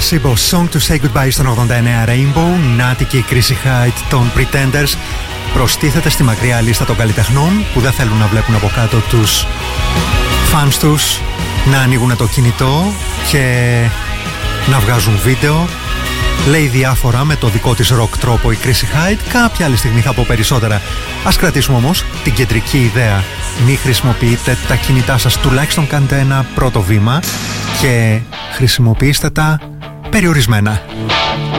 Placebo, Song to Say Goodbye στον 89 Rainbow. Νάτι και η Chrissy Hynde των Pretenders προστίθεται στη μακριά λίστα των καλλιτεχνών που δεν θέλουν να βλέπουν από κάτω τους fans τους να ανοίγουν το κινητό και να βγάζουν βίντεο. Λέει διάφορα με το δικό της ροκ τρόπο η Chrissy Hynde. Κάποια άλλη στιγμή θα πω περισσότερα. Ας κρατήσουμε όμως την κεντρική ιδέα. Μη χρησιμοποιείτε τα κινητά σας, τουλάχιστον κάντε ένα πρώτο βήμα και χρησιμοποιήστε τα περιορισμένα.